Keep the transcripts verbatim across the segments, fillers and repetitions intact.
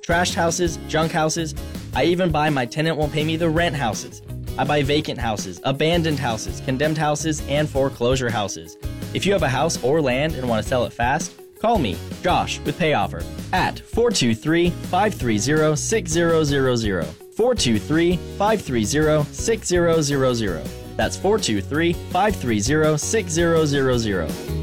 trashed houses, junk houses. I even buy my tenant won't pay me the rent houses. I buy vacant houses, abandoned houses, condemned houses, and foreclosure houses. If you have a house or land and want to sell it fast, call me, Josh, with Pay Offer at four two three, five three zero, six zero zero zero. four two three, five three zero, six zero zero zero. That's four two three, five three zero, six zero zero zero.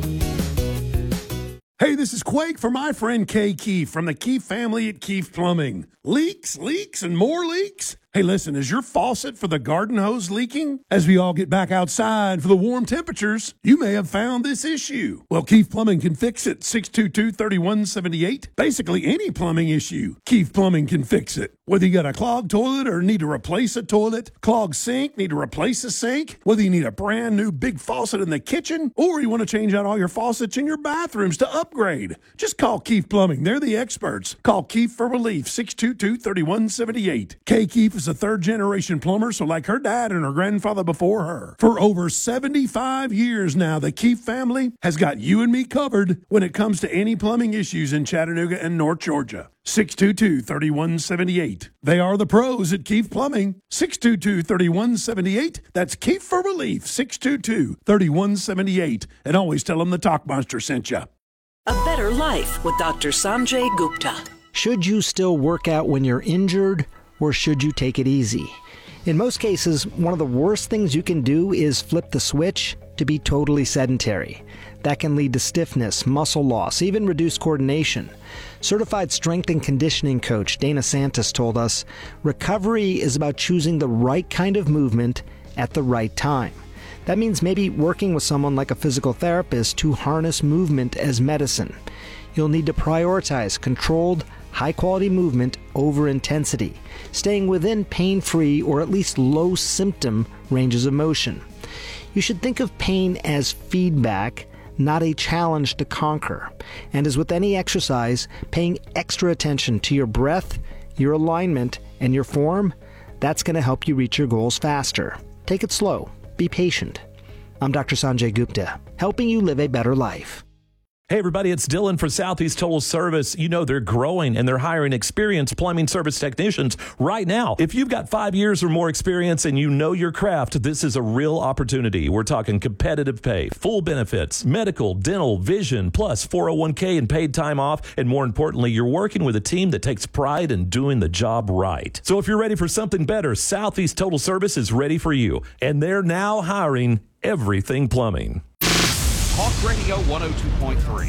Hey, this is Quake for my friend Kay Keefe from the Keefe family at Keefe Plumbing. Leaks, leaks, and more leaks? Hey, listen, is your faucet for the garden hose leaking? As we all get back outside for the warm temperatures, you may have found this issue. Well, Keefe Plumbing can fix it. six two two, three one seven eight. Basically, any plumbing issue, Keefe Plumbing can fix it. Whether you got a clogged toilet or need to replace a toilet, clogged sink, need to replace a sink, whether you need a brand new big faucet in the kitchen, or you want to change out all your faucets in your bathrooms to upgrade, just call Keefe Plumbing. They're the experts. Call Keefe for relief, six two two, three one seven eight. Kay Keefe is a third-generation plumber, so like her dad and her grandfather before her. For over seventy-five years now, the Keefe family has got you and me covered when it comes to any plumbing issues in Chattanooga and North Georgia. six two two, three one seven eight. They are the pros at Keefe Plumbing. six two two, three one seven eight. That's Keefe for relief, six two two, three one seven eight. And always tell them the Talk Monster sent you. A better life with Doctor Sanjay Gupta. Should you still work out when you're injured, or should you take it easy? In most cases, one of the worst things you can do is flip the switch to be totally sedentary. That can lead to stiffness, muscle loss, even reduced coordination. Certified strength and conditioning coach Dana Santos told us, recovery is about choosing the right kind of movement at the right time. That means maybe working with someone like a physical therapist to harness movement as medicine. You'll need to prioritize controlled, high-quality movement over intensity, staying within pain-free or at least low-symptom ranges of motion. You should think of pain as feedback, not a challenge to conquer. And as with any exercise, paying extra attention to your breath, your alignment, and your form, that's going to help you reach your goals faster. Take it slow. Be patient. I'm Doctor Sanjay Gupta, helping you live a better life. Hey, everybody, it's Dylan for Southeast Total Service. You know they're growing and they're hiring experienced plumbing service technicians right now. If you've got five years or more experience and you know your craft, this is a real opportunity. We're talking competitive pay, full benefits, medical, dental, vision, plus four oh one k and paid time off. And more importantly, you're working with a team that takes pride in doing the job right. So if you're ready for something better, Southeast Total Service is ready for you. And they're now hiring everything plumbing. Talk Radio one oh two point three.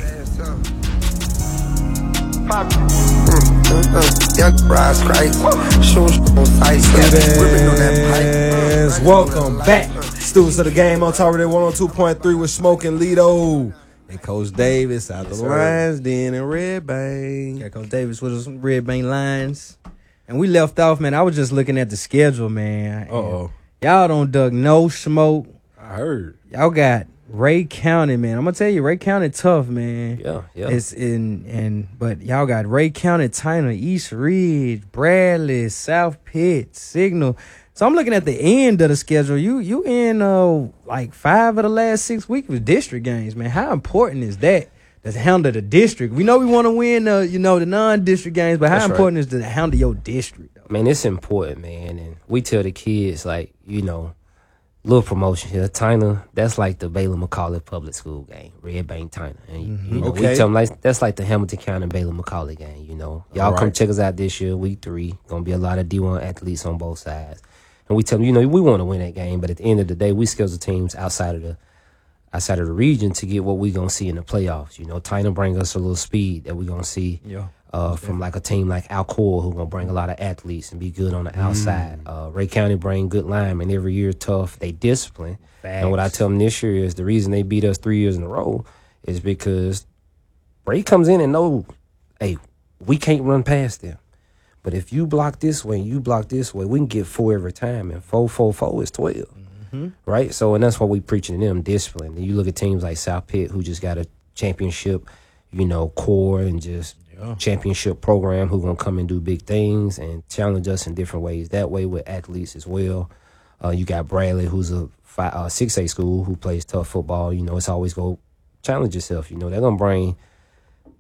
Welcome back, students of the game on Talk Radio one oh two point three with Smoking Lido and Coach Davis out the Lions Den and Red Bank. Yeah, Coach Davis with us, Red Bank Lions. And we left off, man. I was just looking at the schedule, man. Uh-oh. Y'all don't duck no smoke. I heard. Y'all got Ray County, man. I'm gonna tell you, Ray County tough, man. Yeah, yeah. It's in and but y'all got Ray County, Tyner, East Ridge, Bradley, South Pitt, Signal. So I'm looking at the end of the schedule. You you in uh like five of the last six weeks with district games, man. How important is that? To handle the district. We know we want to win, uh, you know, the non-district games, but how That's important right. is to handle your district, though? Man, it's important, man. And we tell the kids, like, you know, little promotion here. Tyner, that's like the Baylor McCallie public school game, Red Bank Tyner. And, Mm-hmm. you know, Okay. we tell them like, that's like the Hamilton County Baylor McCallie game, you know. Y'all All right. come check us out this year, week three. Going to be a lot of D one athletes on both sides. And we tell them, you know, we want to win that game, but at the end of the day, we schedule teams outside of the outside of the region to get what we're going to see in the playoffs. You know, Tyner bring us a little speed that we're going to see Yeah. uh, from like a team like Alcoa, who going to bring a lot of athletes and be good on the outside. Uh, Ray County bring good linemen every year, tough. They discipline. And what I tell them this year is the reason they beat us three years in a row is because Ray comes in and know, hey, we can't run past them. But if you block this way and you block this way, we can get four every time. And four, four, four is twelve. Mm-hmm. Right? So, and that's what we preaching to them, discipline. And you look at teams like South Pitt, who just got a championship, you know, core and just yeah. championship program, who going to come and do big things and challenge us in different ways. That way with athletes as well. Uh, you got Bradley, who's a five, uh, six A school who plays tough football. You know, it's always go challenge yourself. You know, they're going to bring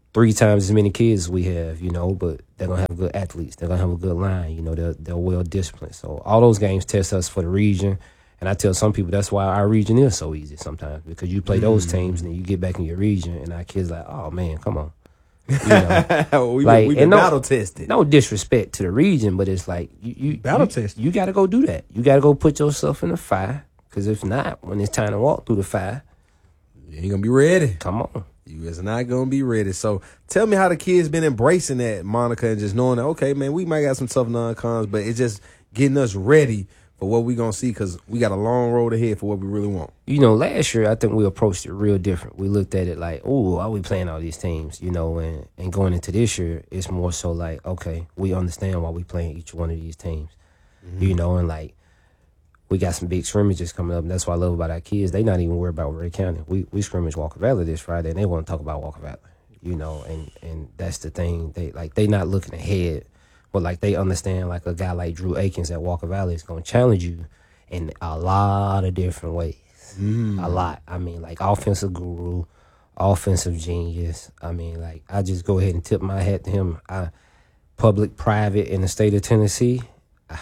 three times as many kids as we have, you know, but they're going to have good athletes. They're going to have a good line. You know, they're, they're well disciplined. So all those games test us for the region. And I tell some people that's why our region is so easy sometimes, because you play those teams and then you get back in your region and our kids like, oh, man, come on. You know, we like, been, we been no, battle tested. No disrespect to the region, but it's like you, you battle you, tested. You got to go do that. You got to go put yourself in the fire, because if not, when it's time to walk through the fire, you ain't gonna be ready. Come on, you is not gonna be ready. So tell me how the kids been embracing that, Monica, and just knowing that okay, man, we might got some tough non-cons, but it's just getting us ready for what we gonna see, because we got a long road ahead for what we really want. You know, last year I think we approached it real different. We looked at it like, oh, why are we playing all these teams? You know, and, and going into this year, it's more so like, okay, we understand why we playing each one of these teams. Mm-hmm. You know, and like we got some big scrimmages coming up, and that's what I love about our kids. They not even worried about Rhea County. We we scrimmage Walker Valley this Friday, and they want to talk about Walker Valley. You know, and and that's the thing. They like they not looking ahead. But, like, they understand, like, a guy like Drew Akins at Walker Valley is going to challenge you in a lot of different ways. Mm. A lot. I mean, like, offensive guru, offensive genius. I mean, like, I just go ahead and tip my hat to him. I, public, private in the state of Tennessee, I,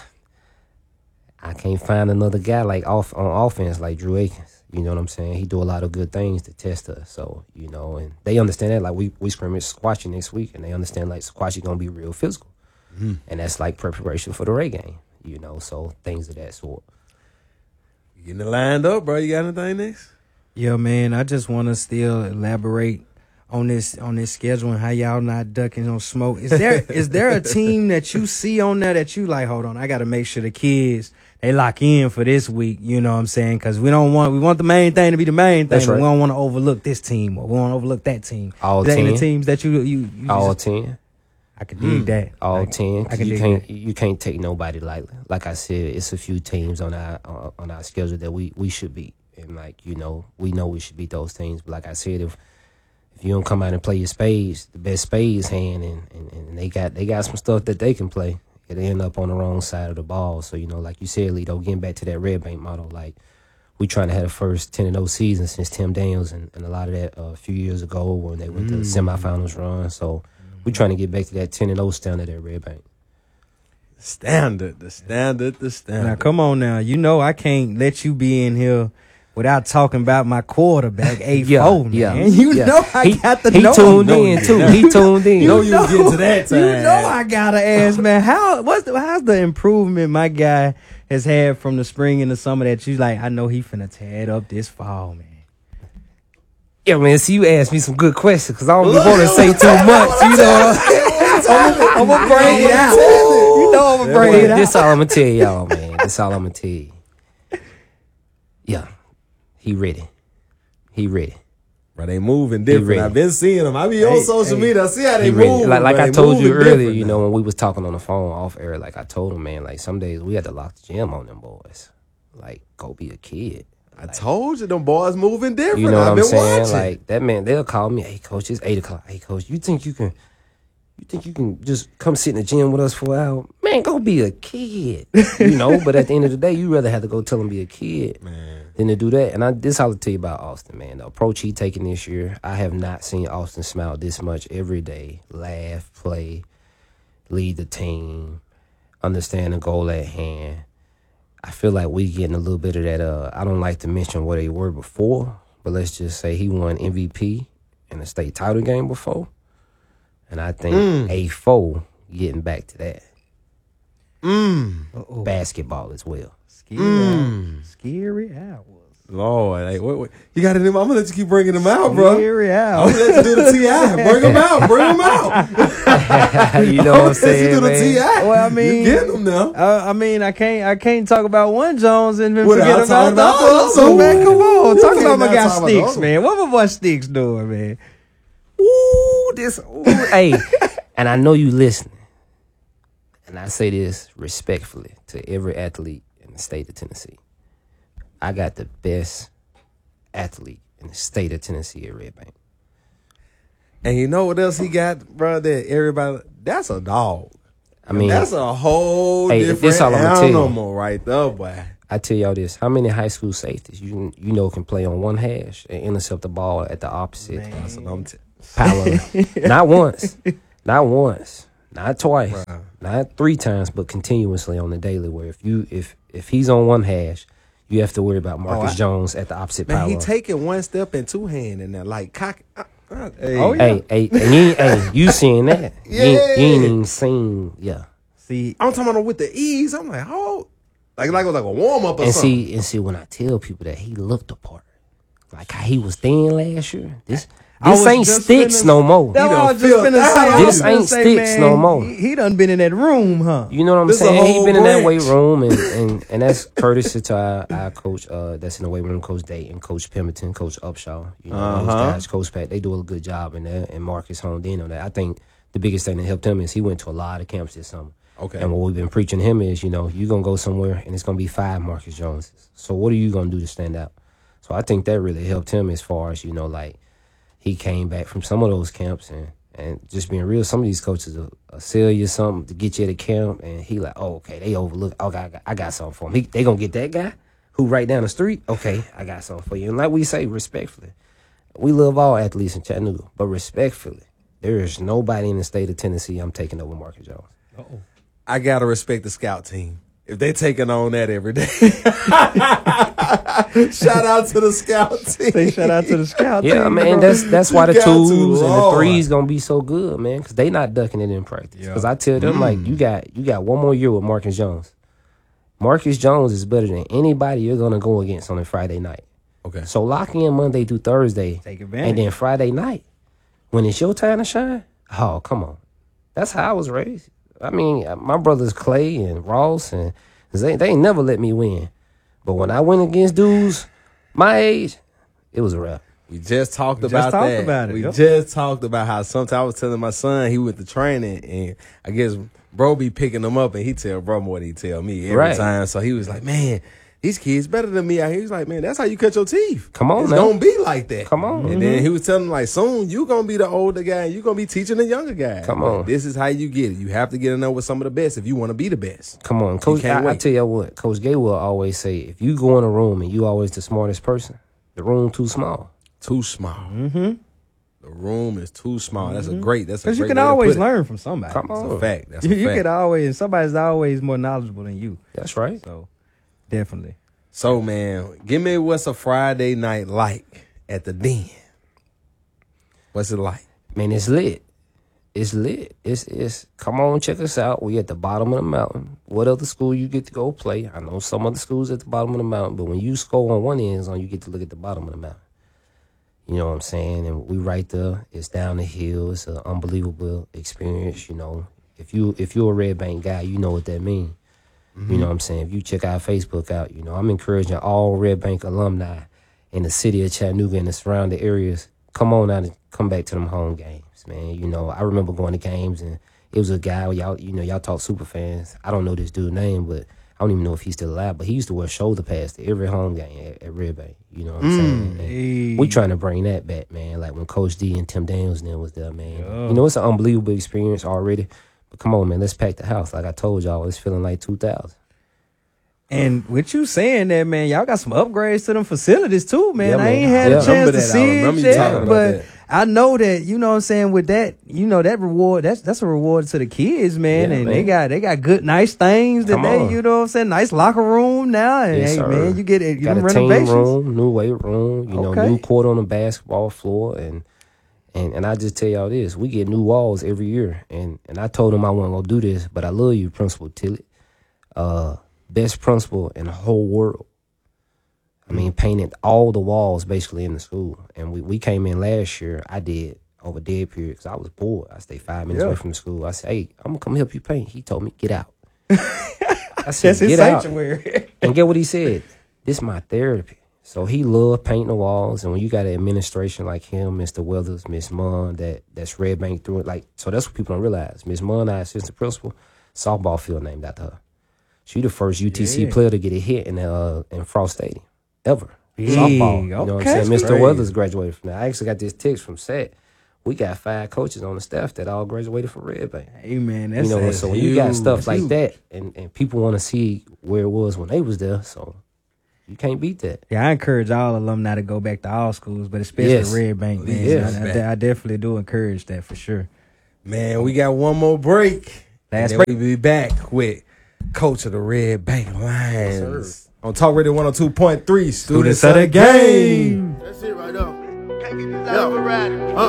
I can't find another guy like off on offense like Drew Akins. You know what I'm saying? He do a lot of good things to test us. So, you know, and they understand that. Like, we, we scrimmage Sequatchie next week, and they understand, like, Sequatchie going to be real physical. Mm-hmm. And that's like preparation for the Ray game, you know, so things of that sort. You getting it lined up, bro? You got anything next? Yeah, man, I just want to still elaborate on this on this schedule and how y'all not ducking on smoke. Is there is there a team that you see on there that you like, hold on, I got to make sure the kids, they lock in for this week, you know what I'm saying? Because we don't want, we want the main thing to be the main thing. That's right. We don't want to overlook this team or we want to overlook that team. All ten. the teams that you, you, you All just, ten. I can dig mm. that. All I, ten. I can you dig can't that. you can't take nobody lightly. Like I said, it's a few teams on our uh, on our schedule that we, we should beat, and like you know, we know we should beat those teams. But like I said, if if you don't come out and play your spades, the best spades hand, and, and, and they got they got some stuff that they can play, it'll end up on the wrong side of the ball. So you know, like you said, Lito, getting back to that Red Bank model, like we trying to have the first ten and oh season since Tim Daniels, and, and a lot of that uh, a few years ago when they went mm. to the semifinals run. So. We trying to get back to that ten and oh standard at Red Bank. Standard, the standard, the standard. Now, come on now. You know I can't let you be in here without talking about my quarterback, A four, yeah, man. Yeah, you yeah. know I he, got to he know. He tuned know in, too. He tuned in. You know you was getting to that time. You know I got to ask, man, how what's the, how's the improvement my guy has had from the spring and the summer that you like, I know he finna tear it up this fall, man. Yeah, man, see, you asked me some good questions because I don't want to say too much, you know. I'm going to bring it out. You know I'm going to bring it out. This all I'm going to tell y'all, man. This all I'm going to tell you. Yeah, he ready. He ready. Bro, they moving different. I've been seeing them. I be on hey, social hey, media. I see how they move. Like, like bro, I told you earlier, you now. know, when we was talking on the phone off air, like I told him, man, like some days we had to lock the gym on them boys. Like, go be a kid. I told you, them boys moving different. You know what I've I'm been saying? watching. Like that man, they'll call me, hey coach, it's eight o'clock. Hey coach, you think you can you think you can just come sit in the gym with us for an hour? Man, go be a kid. You know, but at the end of the day, you rather have to go tell them be a kid man. than to do that. And I this all to tell you about Austin, man. The approach he taking this year, I have not seen Austin smile this much every day. Laugh, play, lead the team, understand the goal at hand. I feel like we getting a little bit of that. Uh, I don't like to mention what they were before, but let's just say he won M V P in the state title game before, and I think mm. A four getting back to that. Mm. Basketball as well. Scary, mm. scary hours. Lord, hey, wait, wait. You got to. I'm gonna let you keep bringing them out, bro. Scary hours. I'm gonna let you do the T I. Bring them out. Bring them out. You know what I'm saying, you do man? the T I. Well, I mean, you get them now. Uh, I mean, I can't. I can't talk about one Jones and then Without forget about the other. So, man, come on, You talk can't about my not guy talk about Sticks, the man. What my boy Sticks doing, man? Ooh, this. Ooh, hey, and I know you listening, and I say this respectfully to every athlete in the state of Tennessee. I got the best athlete in the state of Tennessee at Red Bank. And you know what else he got, bro? That everybody, that's a dog. I mean, that's a whole hey, different this all I'm gonna tell you. animal right there, boy. I tell y'all this: how many high school safeties you you know can play on one hash and intercept the ball at the opposite? That's what I'm t- pile of not once, not once, not twice, Right. not three times, but continuously on the daily. Where if you if if he's on one hash, you have to worry about Marcus Oh, I- Jones at the opposite Man, pile. he of. taking one step and two hand in there, like cock. Uh, uh, hey. Oh, yeah. Hey, hey, and you, ain't- hey, you seeing that? You, ain't, you ain't Yeah. even seen, yeah. See, I'm talking about with the ease. I'm like, oh, like like it was like a warm up or And something. see, and see, when I tell people that he looked the part, like how he was thin last year, this I this was ain't just sticks finna- no more. That's what I was just filled finna out. say. I was This finna ain't say, sticks man, no more. He, he done been in that room, huh? You know what I'm This a saying? He whole been in that weight branch. room, and, and, and that's courtesy to our, our coach uh, that's in the weight room, Coach Dayton, Coach Pemberton, Coach Upshaw. You know, those Uh-huh. guys, Coach Pat, they do a good job in there, and Marcus honed in on that. I think the biggest thing that helped him is he went to a lot of camps this summer. Okay. And what we've been preaching to him is, you know, you're going to go somewhere, and it's going to be five Marcus Joneses. So what are you going to do to stand out? So I think that really helped him as far as, you know, like, he came back from some of those camps and, and just being real, some of these coaches will, will sell you something to get you at a camp, and he like, oh, okay, they overlook. Okay, I got, I got something for him. He, they gonna get that guy who right down the street. Okay, I got something for you. And like we say, respectfully, we love all athletes in Chattanooga, but respectfully, there is nobody in the state of Tennessee I'm taking over Marcus Jones. Uh-oh. I gotta respect the scout team if they taking on that every day. Shout out to the scout team. Say shout out to the scout Yeah, team, man, bro. that's that's why the You got to, twos and the Lord. threes gonna be so good, man, because they not ducking it in practice. Yeah. Because I tell them like, you got you got one more year with Marcus Jones. Marcus Jones is better than anybody you're gonna go against on a Friday night. Okay. So lock in Monday through Thursday, Take advantage. and then Friday night, when it's your time to shine. Oh, come on, that's how I was raised. I mean, my brothers Clay and Ross and they they ain't never let me win, but when I went against dudes my age, it was a wrap. We just talked We just about talked that. about it, We yep. just talked about how sometimes I was telling my son he went to training, and I guess bro be picking him up, and he tell bro more than he tell me every Right. time. So he was like, man, these kids better than me out here. He was like, man, that's how you cut your teeth. Come on it's now. gonna be like that. Come on. And then he was telling him like, soon you gonna be the older guy, and you gonna be teaching the younger guy. Come Like, on. this is how you get it. You have to get in there with some of the best if you want to be the best. Come on, Coach. can't I, I wait. tell you what, Coach Gay will always say, if you go in a room and you always the smartest person, the room too small. Too small. Mm-hmm. The room is too small. That's a great. That's a Because great you can way to always put it. learn from somebody. Come That's on. a fact. That's You, a you fact. could always, somebody's always more knowledgeable than you. That's right. So, definitely. So, man, give me what's a Friday night like at the Den. What's it like? Man, it's lit. It's lit. It's it's come on, check us out. We at the bottom of the mountain. What other school you get to go play? I know some other schools at the bottom of the mountain, but when you score on one end zone, you get to look at the bottom of the mountain. You know what I'm saying? And we right there. It's down the hill. It's an unbelievable experience, you know. If you if you're a Red Bank guy, you know what that means. Mm-hmm. You know what I'm saying? If you check our Facebook out, you know, I'm encouraging all Red Bank alumni in the city of Chattanooga and the surrounding areas, come on out and come back to them home games, man. You know, I remember going to games and it was a guy, y'all, you know, y'all talk super fans. I don't know this dude's name, but I don't even know if he's still alive, but he used to wear shoulder pads to every home game at, at Red Bank. You know what I'm Mm, saying? And hey. we trying to bring that back, man. Like when Coach D and Tim Daniels and them was there, man. Yeah. You know, it's an unbelievable experience already. But come on, man, let's pack the house. Like I told y'all, it's feeling like two thousand. And with you saying that, man, y'all got some upgrades to them facilities too, man. Yeah, I man. ain't had Yeah. a chance Remember to that. I see remember it you yet, talking about but that. I know that, you know what I'm saying, with that, you know, that reward, that's that's a reward to the kids, man. Yeah, and man. they got they got good, nice things that Come they, on. you know what I'm saying, nice locker room now. And Yes, hey, sir. man, you get it, you Got them a team renovations. room, new weight room, you know, Okay. new court on the basketball floor, and and and I just tell y'all this: we get new walls every year, and and I told them I wasn't gonna do this, but I love you, Principal Tillett, uh, best principal in the whole world. I mean, painted all the walls basically in the school, and we we came in last year. I did over dead period because I was bored. I stayed five minutes Yeah. away from the school. I said, "Hey, I'm gonna come help you paint." He told me, "Get out." I said, That's his "Get out." sanctuary. And get what he said? This is my therapy. So he loved painting the walls, and when you got an administration like him, Mister Weathers, Miss Munn, that that's Red Bank through it, like so that's what people don't realize. Miss Munn, our assistant principal, softball field named after her. She the first U T C Yeah. player to get a hit in uh in Frost Stadium ever. Big. Softball. You know what I'm Okay. saying? Mister Crazy. Weathers graduated from that. I actually got this text from Sat. We got five coaches on the staff that all graduated from Red Bank. Hey, man, that's, You know, that's so when you got huge. stuff That's like huge. that, and, and people want to see where it was when they was there, so You can't beat that. Yeah, I encourage all alumni to go back to all schools, but especially Yes. Red Bank, man. Yes. I, I, I definitely do encourage that for sure. Man, we got one more break. Last and then break. we'll be back with Coach of the Red Bank Lions. On Talk Radio one oh two point three, Students, Students of the game. That's it right now. Can't get this out of a ride.